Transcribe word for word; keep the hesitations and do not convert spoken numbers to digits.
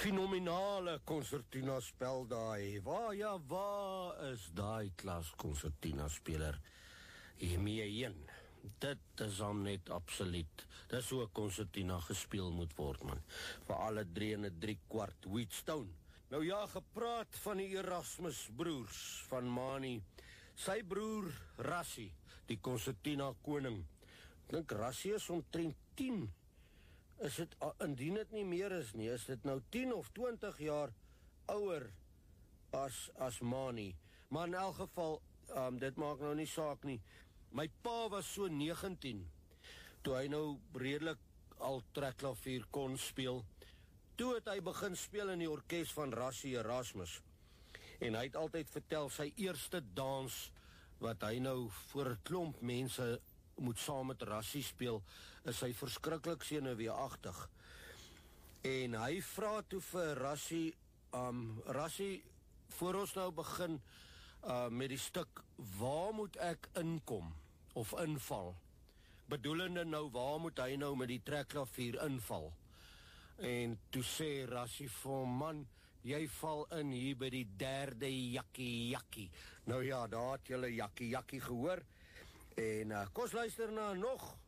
Fenomenale concertina spel daai. Waar ja, waar is daai klas concertina speler? Hiermee een. Dit is dan net absoluut. Dit is hoe 'n concertina gespeel moet word, man. Vir alle drie en 'n drie kwart Wheatstone. Nou ja, gepraat van die Erasmus broers van Mani. Sy broer Rassie, die concertina koning. Ek dink Rassie is omtrent tien. Is dit, indien dit nie meer is nie, is dit nou tien of twintig jaar ouer as, as Mani. Maar in elk geval, um, dit maak nou nie saak nie. My pa was so negentien, toe hy nou redelik al trekklavier kon speel. Toe het hy begin speel in die orkes van Rassie Erasmus. En hy het altyd vertel, sy eerste dans, wat hy nou voor 'n klomp mense moet saam met Rassie speel, is hy verskriklik senuweeagtig. En hy vra toe vir Rassie, um, Rassie, voor ons nou begin uh, met die stuk, waar moet ek inkom, of inval? Bedoelende nou, waar moet hy nou met die trekklavier inval? En toe sê Rassie vir hom, man, jy val in hier by die derde jakkie jakkie. Nou ja, daar het julle jakkie jakkie gehoor. En uh, kom ons luister na nog